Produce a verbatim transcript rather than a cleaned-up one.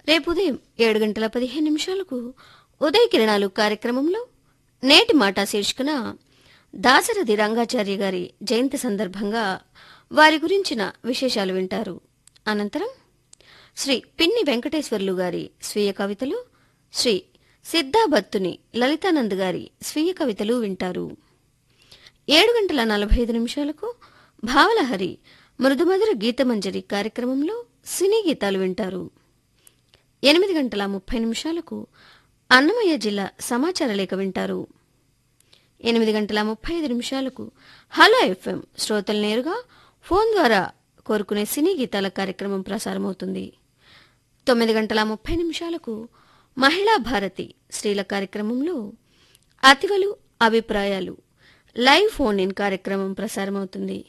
రేపు ఉదయం ఏడు గంటల పదిహేను నిమిషాలకు ఉదయ కిరణాలు కార్యక్రమంలో నేటి మాట శీర్షికన దాశరథి రంగాచార్య గారి జయంతి సందర్భంగా వారి గురించిన విశేషాలు వింటారు. అనంతరం శ్రీ పిన్ని వెంకటేశ్వర్లు గారి స్వీయ కవితలు, శ్రీ సిద్ధాభత్తుని లలితానంద్ గారి స్వీయ కవితలు వింటారు. ఏడు గంటల నలభై ఐదు నిమిషాలకు భావలహరి మృదుమధుర గీతమంజరి కార్యక్రమంలో సినీ గీతాలు వింటారు. ఎనిమిది గంటల ముప్పై నిమిషాలకు అన్నమయ్య జిల్లా సమాచార లేఖ వింటారు. ఎనిమిది గంటల ముప్పై ఐదు నిమిషాలకు హలో ఎఫ్ఎం శ్రోతలు నేరుగా ఫోన్ ద్వారా కోరుకునే సినీ గీతాల కార్యక్రమం ప్రసారమవుతుంది. తొమ్మిది గంటల ముప్పై నిమిషాలకు మహిళా భారతి స్త్రీల కార్యక్రమంలో అతివలు అభిప్రాయాలు లైవ్ ఫోన్ ఇన్ కార్యక్రమం ప్రసారమవుతుంది.